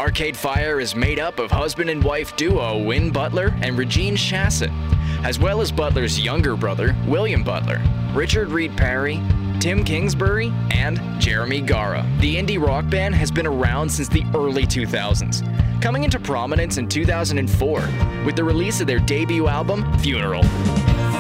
Arcade Fire is made up of husband and wife duo Win Butler and Regine Chasson, as well as Butler's younger brother, William Butler, Richard Reed Parry, Tim Kingsbury, and Jeremy Gara. The indie rock band has been around since the early 2000s, coming into prominence in 2004 with the release of their debut album, Funeral.